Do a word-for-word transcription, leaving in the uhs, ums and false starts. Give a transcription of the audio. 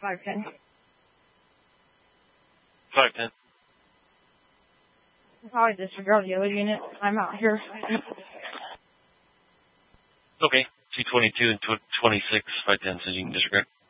five ten. five ten. Probably disregard the other unit. I'm out here. Okay. two twenty-two and twenty-six, five ten, so you can disregard.